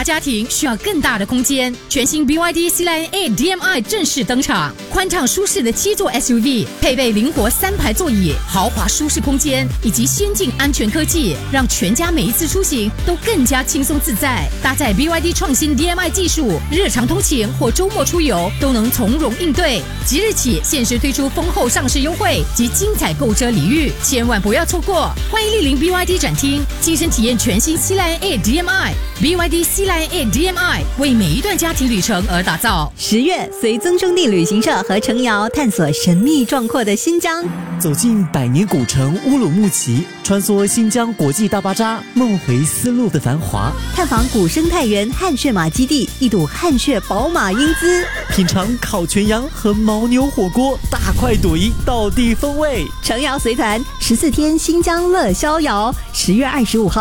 家庭需要更大的空间，全新 BYD C-Line A DM-i 正式登场，宽敞舒适的7座 SUV， 配备灵活3排座椅，豪华舒适空间以及先进安全科技，让全家每一次出行都更加轻松自在。搭载 BYD 创新 DM-i 技术，日常通勤或周末出游都能从容应对。即日起限时推出丰厚上市优惠及精彩购车礼遇，千万不要错过！欢迎莅临 BYD 展厅，亲身体验全新 C-Line A DM-i。BYD C-Line A DM-i 为每一段家庭旅程而打造。 10月，随曾兄弟旅行社和程瑶探索神秘壮阔的新疆， 走进百年古城乌鲁木齐，穿梭新疆国际大巴扎，梦回丝路的繁华， 探访古生态园汗血马基地，一睹汗血宝马英姿， 品尝烤全羊和牦牛火锅，大快朵颐，道地风味。 程瑶随团14天新疆乐逍遥，10月25号。